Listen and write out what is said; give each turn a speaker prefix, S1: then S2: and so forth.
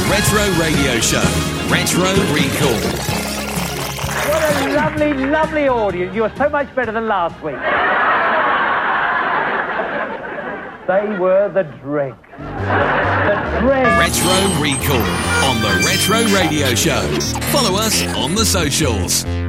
S1: Retro Radio Show. Retro Recall.
S2: What a lovely, lovely audience. You are so much better than last week. They were the dregs. The dregs.
S1: Retro Recall on the Retro Radio Show. Follow us on the socials.